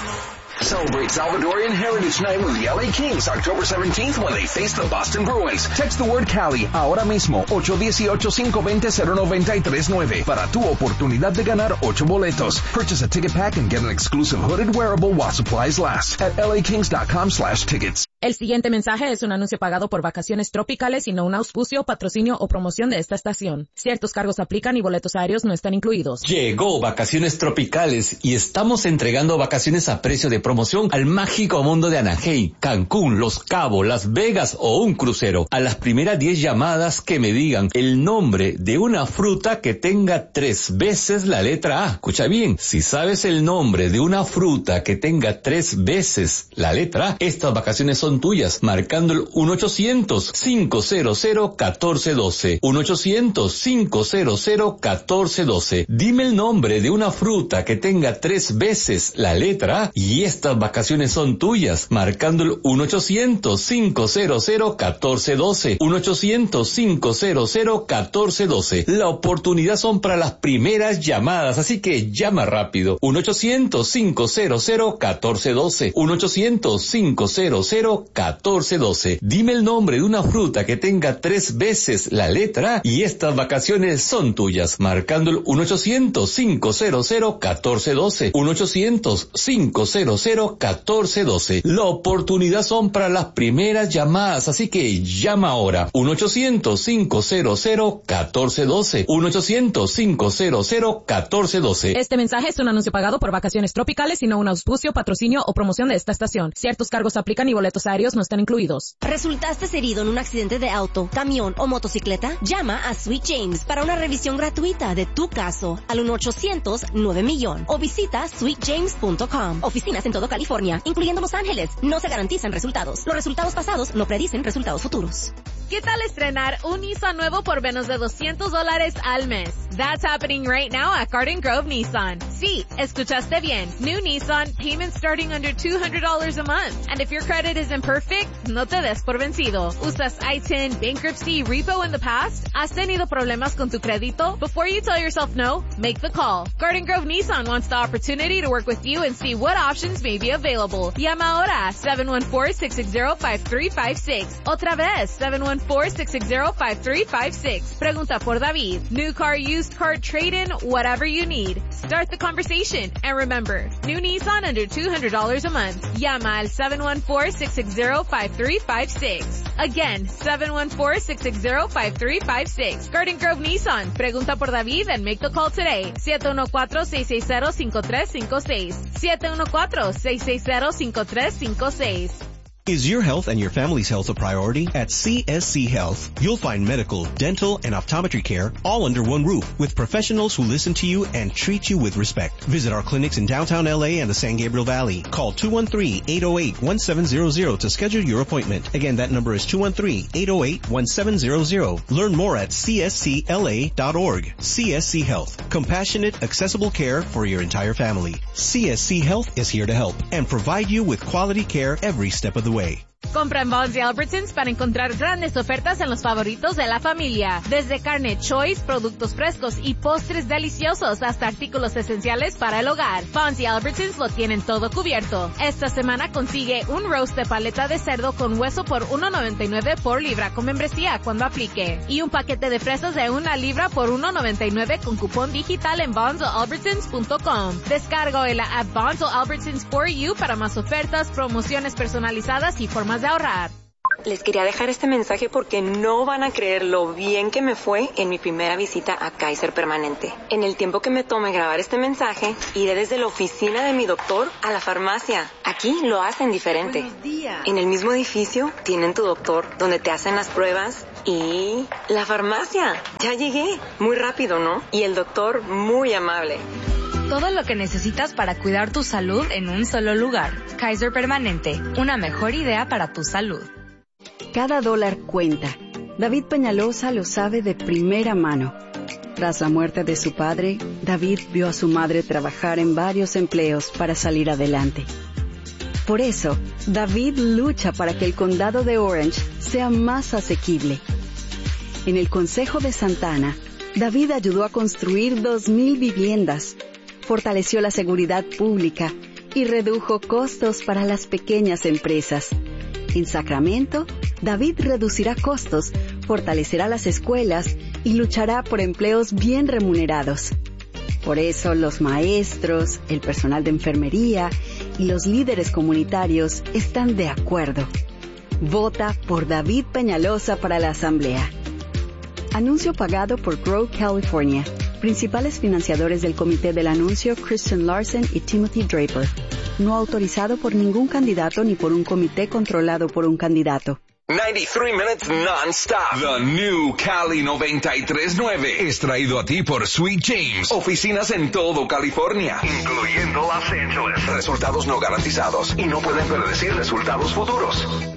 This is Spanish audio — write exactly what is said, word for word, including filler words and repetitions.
Celebrate Salvadorian Heritage Night with the L A Kings October seventeenth when they face the Boston Bruins. Text the word Cali ahora mismo ocho uno ocho, cinco dos cero, cero nueve tres nueve para tu oportunidad de ganar ocho boletos. Purchase a ticket pack and get an exclusive hooded wearable while supplies last at lakings.com slash tickets. El siguiente mensaje es un anuncio pagado por Vacaciones Tropicales y no un auspicio, patrocinio o promoción de esta estación. Ciertos cargos aplican y boletos aéreos no están incluidos. Llegó Vacaciones Tropicales y estamos entregando vacaciones a precio de promoción al mágico mundo de Anaheim, Cancún, Los Cabos, Las Vegas o un crucero. A las primeras diez llamadas que me digan el nombre de una fruta que tenga tres veces la letra A. Escucha bien, si sabes el nombre de una fruta que tenga tres veces la letra A, estas vacaciones son tuyas, marcando el uno ochocientos, cinco cero cero, uno cuatro uno dos. uno ochocientos, cinco cero cero, uno cuatro uno dos. Dime el nombre de una fruta que tenga tres veces la letra A y estas vacaciones son tuyas, marcando el uno ochocientos, cinco cero cero, uno cuatro uno dos. uno ochocientos, cinco cero cero, uno cuatro uno dos. La oportunidad son para las primeras llamadas, así que llama rápido. uno ochocientos, cinco cero cero, uno cuatro uno dos. uno ochocientos, cinco cero cero, uno cuatro uno dos. Dime el nombre de una fruta que tenga tres veces la letra A y estas vacaciones son tuyas, marcando el uno ochocientos, cinco cero cero, uno cuatro uno dos. uno ochocientos, cinco cero cero, uno cuatro uno dos. La oportunidad son para las primeras llamadas, así que llama ahora. uno ochocientos, cinco cero cero, uno cuatro uno dos. uno ochocientos, cinco cero cero, uno cuatro uno dos. Este mensaje es un anuncio pagado por Vacaciones Tropicales y no un auspicio, patrocinio o promoción de esta estación. Ciertos cargos aplican y boletos aéreos no están incluidos. ¿Resultaste herido en un accidente de auto, camión o motocicleta? Llama a Sweet James para una revisión gratuita de tu caso al uno ochocientos, nueve millón o visita sweet james punto com. Oficinas en todo California, incluyendo Los Ángeles. No se garantizan resultados. Los resultados pasados no predicen resultados futuros. ¿Qué tal estrenar un Nissan nuevo por menos de doscientos dólares al mes? That's happening right now at Garden Grove Nissan. Sí, escuchaste bien. New Nissan, payments starting under two hundred dollars a month. And if your credit isn't perfect, no te des por vencido. ¿Usas I ten, bankruptcy, repo in the past? ¿Has tenido problemas con tu crédito? Before you tell yourself no, make the call. Garden Grove Nissan wants the opportunity to work with you and see what options may be available. Llama ahora a seven one four, six six zero, five three five six. Otra vez, seven one four, six six zero, five three five six. Pregunta por David. New car, used car, trade-in, whatever you need. Start the conversation. And remember, new Nissan under two hundred dollars a month. Llama al seven one four, six six zero, five three five six. Again, seven one four, six six zero, five three five six. Garden Grove Nissan. Pregunta por David and make the call today. siete uno cuatro, seis seis cero, cinco tres cinco seis. siete uno cuatro, seis seis cero, cinco tres cinco seis. Is your health and your family's health a priority? At C S C Health, you'll find medical, dental, and optometry care all under one roof with professionals who listen to you and treat you with respect. Visit our clinics in downtown L A and the San Gabriel Valley. Call two one three, eight zero eight, one seven zero zero to schedule your appointment. Again, that number is two one three, eight zero eight, one seven zero zero. Learn more at c s c l a dot org. C S C Health. Compassionate, accessible care for your entire family. C S C Health is here to help and provide you with quality care every step of the way. Compra en Bonds y Albertsons para encontrar grandes ofertas en los favoritos de la familia. Desde carne choice, productos frescos y postres deliciosos hasta artículos esenciales para el hogar. Bonds y Albertsons lo tienen todo cubierto. Esta semana consigue un roast de paleta de cerdo con hueso por uno noventa y nueve por libra con membresía cuando aplique. Y un paquete de fresas de una libra por uno noventa y nueve con cupón digital en bonds o albertsons punto com. Descarga hoy la app Bonds o Albertsons for You para más ofertas, promociones personalizadas y formas de ahorrar. Les quería dejar este mensaje porque no van a creer lo bien que me fue en mi primera visita a Kaiser Permanente. En el tiempo que me tome grabar este mensaje, iré desde la oficina de mi doctor a la farmacia. Aquí lo hacen diferente. Buenos días. En el mismo edificio tienen tu doctor donde te hacen las pruebas y la farmacia. Ya llegué. Muy rápido, ¿no? Y el doctor muy amable. Todo lo que necesitas para cuidar tu salud en un solo lugar. Kaiser Permanente, una mejor idea para tu salud. Cada dólar cuenta. David Peñalosa lo sabe de primera mano. Tras la muerte de su padre, David vio a su madre trabajar en varios empleos para salir adelante. Por eso, David lucha para que el condado de Orange sea más asequible. En el Consejo de Santa Ana, David ayudó a construir dos mil viviendas, fortaleció la seguridad pública y redujo costos para las pequeñas empresas. En Sacramento, David reducirá costos, fortalecerá las escuelas y luchará por empleos bien remunerados. Por eso los maestros, el personal de enfermería y los líderes comunitarios están de acuerdo. Vota por David Peñalosa para la Asamblea. Anuncio pagado por Grow California. Principales financiadores del comité del anuncio, Christian Larson y Timothy Draper. No autorizado por ningún candidato ni por un comité controlado por un candidato. ninety-three minutes non-stop. The new Cali noventa y tres punto nueve es traído a ti por Sweet James. Oficinas en todo California, incluyendo Los Ángeles. Resultados no garantizados y no pueden predecir resultados futuros.